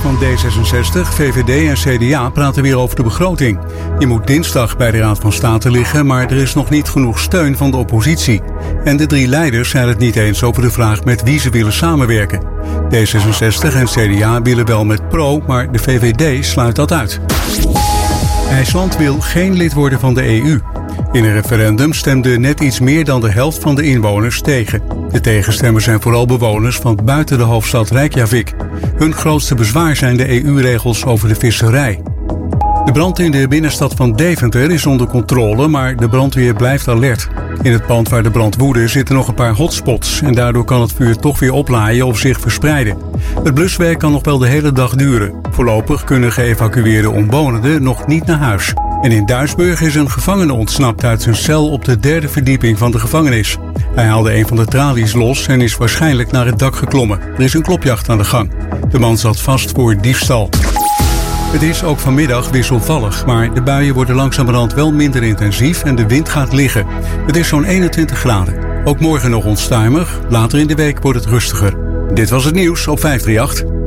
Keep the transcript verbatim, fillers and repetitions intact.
van D zesenzestig, V V D en C D A praten weer over de begroting. Die moet dinsdag bij de Raad van State liggen, maar er is nog niet genoeg steun van de oppositie. En de drie leiders zijn het niet eens over de vraag met wie ze willen samenwerken. D zesenzestig en C D A willen wel met Pro, maar de V V D sluit dat uit. IJsland wil geen lid worden van de E U. In een referendum stemde net iets meer dan de helft van de inwoners tegen. De tegenstemmers zijn vooral bewoners van buiten de hoofdstad Reykjavik. Hun grootste bezwaar zijn de E U-regels over de visserij. De brand in de binnenstad van Deventer is onder controle, maar de brandweer blijft alert. In het pand waar de brand woedde zitten nog een paar hotspots en daardoor kan het vuur toch weer oplaaien of zich verspreiden. Het bluswerk kan nog wel de hele dag duren. Voorlopig kunnen geëvacueerde omwonenden nog niet naar huis. En in Duisburg is een gevangene ontsnapt uit zijn cel op de derde verdieping van de gevangenis. Hij haalde een van de tralies los en is waarschijnlijk naar het dak geklommen. Er is een klopjacht aan de gang. De man zat vast voor diefstal. Het is ook vanmiddag wisselvallig, maar de buien worden langzamerhand wel minder intensief en de wind gaat liggen. Het is zo'n eenentwintig graden. Ook morgen nog onstuimig, later in de week wordt het rustiger. Dit was het nieuws op vijf drie acht.